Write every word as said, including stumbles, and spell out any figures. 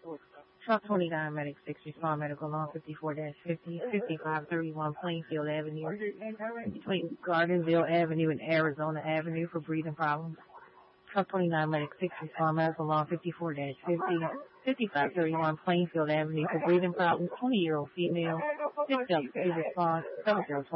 Truck twenty-nine Medic six Respond Medical Law fifty-four fifty, fifty-five thirty-one Plainfield Avenue, between Gardensville Avenue and Arizona Avenue for breathing problems. Truck twenty-nine Medic six Respond Medical Law fifty-four fifty, fifty-five thirty-one Plainfield Avenue for breathing problems. twenty-year-old female, six Respond, seven zero